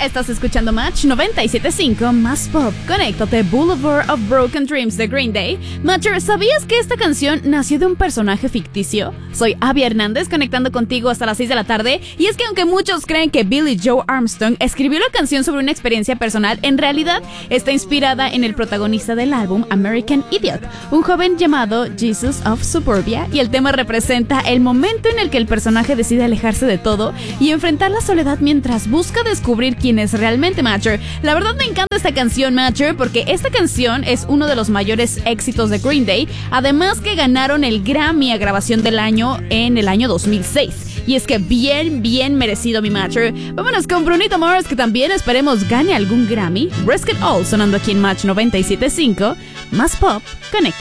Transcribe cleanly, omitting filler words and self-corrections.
Estás escuchando Match 97.5 más pop. Conéctate, Boulevard of Broken Dreams de Green Day. Matcher, ¿sabías que esta canción nació de un personaje ficticio? Soy Abby Hernández, conectando contigo hasta las 6 de la tarde. Y es que aunque muchos creen que Billie Joe Armstrong escribió la canción sobre una experiencia personal, en realidad está inspirada en el protagonista del álbum American Idiot, un joven llamado Jesus of Suburbia, y el tema representa el momento en el que el personaje decide alejarse de todo y enfrentar la soledad mientras busca descubrir quién es realmente Matcher. La verdad me encanta esta canción, Matcher, porque esta canción es uno de los mayores éxitos de Green Day, además que ganaron el Grammy a grabación del año en el año 2006. Y es que bien merecido, mi Matcher. Vámonos con Bruno Mars, que también esperemos gane algún Grammy. Risk It All sonando aquí en Match 97.5 más pop. Conecta.